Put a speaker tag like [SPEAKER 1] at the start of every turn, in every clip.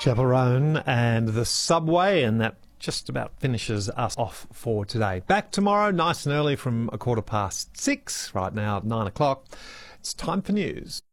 [SPEAKER 1] Chaperone and the Subway, and that just about finishes us off for today. Back tomorrow, nice and early from 6:15. Right now at 9 o'clock. It's time for news.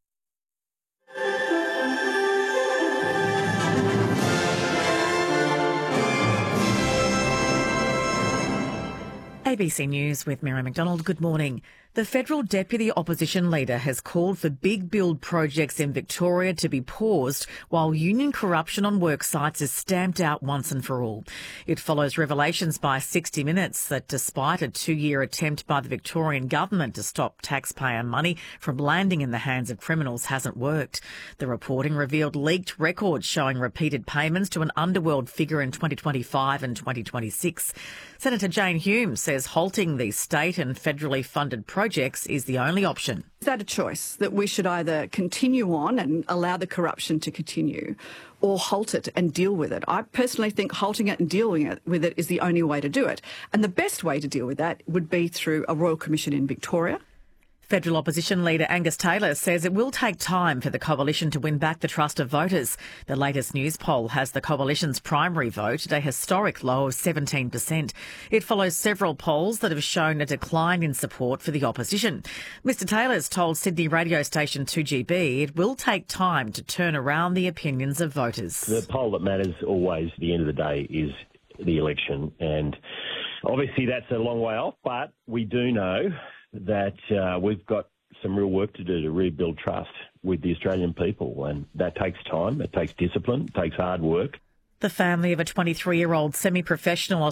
[SPEAKER 2] ABC News with Mary McDonald. Good morning. The federal deputy opposition leader has called for big build projects in Victoria to be paused while union corruption on work sites is stamped out once and for all. It follows revelations by 60 Minutes that despite a 2-year attempt by the Victorian government to stop taxpayer money from landing in the hands of criminals hasn't worked. The reporting revealed leaked records showing repeated payments to an underworld figure in 2025 and 2026. Senator Jane Hume says halting these state and federally funded projects is the only option.
[SPEAKER 3] Is that a choice that we should either continue on and allow the corruption to continue or halt it and deal with it? I personally think halting it and dealing with it is the only way to do it. And the best way to deal with that would be through a Royal Commission in Victoria.
[SPEAKER 2] Federal opposition leader Angus Taylor says it will take time for the coalition to win back the trust of voters. The latest news poll has the coalition's primary vote at a historic low of 17%. It follows several polls that have shown a decline in support for the opposition. Mr Taylor's told Sydney radio station 2GB it will take time to turn around the opinions of voters.
[SPEAKER 4] The poll that matters always at the end of the day is the election, and obviously that's a long way off, but we do know that we've got some real work to do to rebuild trust with the Australian people, and that takes time, it takes discipline, it takes hard work.
[SPEAKER 2] The family of a 23-year-old semi-professional